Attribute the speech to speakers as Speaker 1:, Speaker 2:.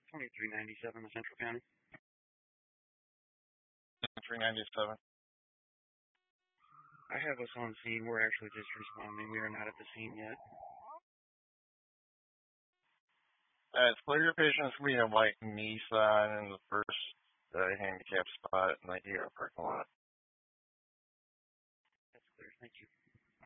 Speaker 1: 2397 in Central County.
Speaker 2: 397.
Speaker 1: I have us on scene. We're actually just responding. We are not at the scene yet.
Speaker 2: It's clear your patient's going to be a white Nissan in the first handicap spot in the ER parking lot.
Speaker 1: That's clear. Thank you.